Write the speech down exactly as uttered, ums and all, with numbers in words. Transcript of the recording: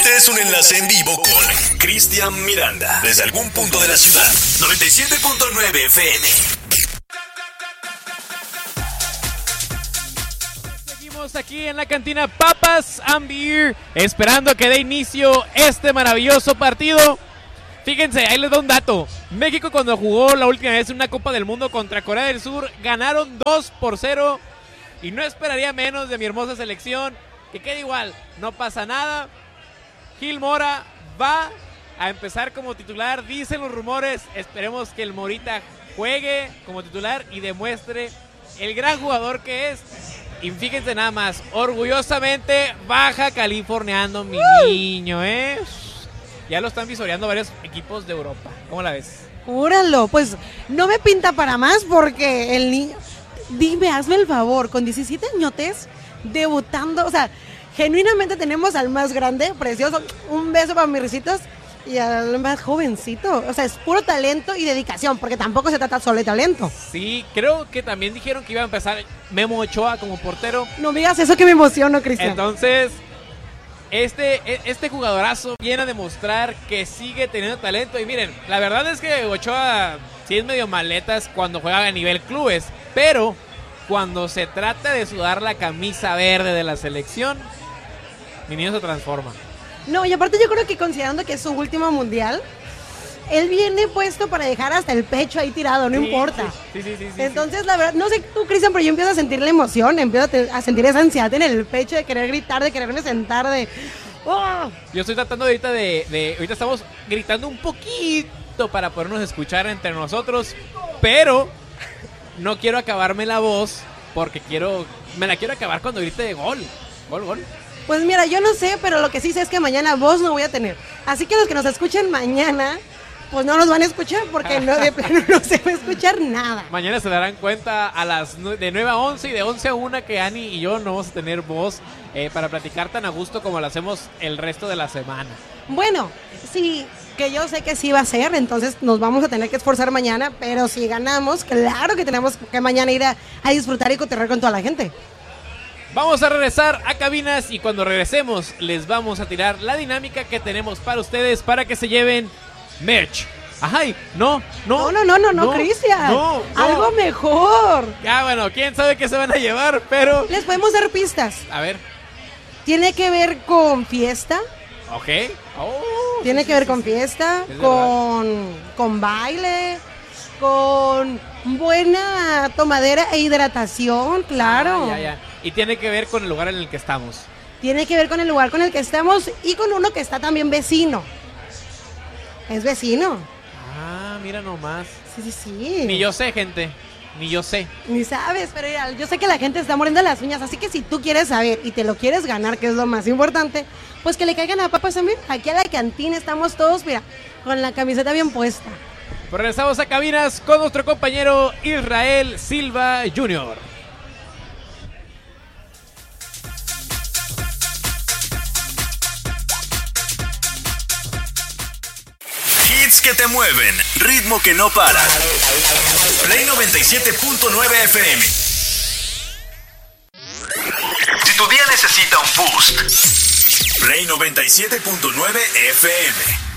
Este es un enlace en vivo con Cristian Miranda, desde algún punto de la ciudad. noventa y siete punto nueve F M. Seguimos aquí en la cantina Papas and Beer, esperando a que dé inicio este maravilloso partido. Fíjense, ahí les doy un dato. México, cuando jugó la última vez en una Copa del Mundo contra Corea del Sur, ganaron dos por cero. Y no esperaría menos de mi hermosa selección. Que quede igual, no pasa nada. Gil Mora va a empezar como titular, dicen los rumores. Esperemos que el Morita juegue como titular y demuestre el gran jugador que es. Y fíjense nada más, orgullosamente baja californiano mi niño, ¿eh? Ya lo están visoreando varios equipos de Europa. ¿Cómo la ves? Júralo, pues no me pinta para más porque el niño... Dime, hazme el favor, con diecisiete añotes, debutando, o sea, genuinamente tenemos al más grande, precioso, un beso para mis risitos, y al más jovencito, o sea, es puro talento y dedicación, porque tampoco se trata solo de talento. Sí, creo que también dijeron que iba a empezar Memo Ochoa como portero. No me digas eso que me emociono, Cristian. Entonces... Este, este jugadorazo viene a demostrar que sigue teniendo talento. Y miren, la verdad es que Ochoa sí es medio maletas cuando juega a nivel clubes, pero cuando se trata de sudar la camisa verde de la selección, mi niño se transforma. No, y aparte yo creo que considerando que es su último mundial, él viene puesto para dejar hasta el pecho ahí tirado, no sí, importa. Sí, sí, sí, sí, sí Entonces, sí. la verdad, no sé tú, Cristian, pero yo empiezo a sentir la emoción, empiezo a sentir esa ansiedad en el pecho de querer gritar, de quererme sentar, de... ¡Oh! Yo estoy tratando ahorita de, de... Ahorita estamos gritando un poquito para podernos escuchar entre nosotros, pero no quiero acabarme la voz porque quiero... Me la quiero acabar cuando grite de gol. Gol, gol. Pues mira, yo no sé, pero lo que sí sé es que mañana voz no voy a tener. Así que los que nos escuchen mañana... pues no nos van a escuchar porque no, de plano no se va a escuchar nada. Mañana se darán cuenta a las de nueve a once y de once a una que Ani y yo no vamos a tener voz eh, para platicar tan a gusto como lo hacemos el resto de la semana. Bueno, sí, que yo sé que sí va a ser, entonces nos vamos a tener que esforzar mañana, pero si ganamos, claro que tenemos que mañana ir a, a disfrutar y cotorrear con toda la gente. Vamos a regresar a cabinas y cuando regresemos les vamos a tirar la dinámica que tenemos para ustedes para que se lleven merch. Ay, no, no. No, no, no, no, no, Cristian. No, no. Algo mejor. Ya, bueno, quién sabe qué se van a llevar, pero... Les podemos dar pistas. A ver. Tiene que ver con fiesta. Ok. Oh, Tiene sí, que ver sí, con sí. fiesta, Es con, con baile, con buena tomadera e hidratación, claro. Ah, ya, ya. Y tiene que ver con el lugar en el que estamos. Tiene que ver con el lugar con el que estamos y con uno que está también vecino. Es vecino. Ah, mira nomás. Sí, sí, sí. Ni yo sé, gente. Ni yo sé. Ni sabes, pero mira, yo sé que la gente está muriendo las uñas, así que si tú quieres saber y te lo quieres ganar, que es lo más importante, pues que le caigan a Papas también. Aquí a la cantina estamos todos, mira, con la camiseta bien puesta. Pues regresamos a cabinas con nuestro compañero Israel Silva junior Hits que te mueven, ritmo que no para. Play noventa y siete punto nueve F M. Si tu día necesita un boost, Play noventa y siete punto nueve F M.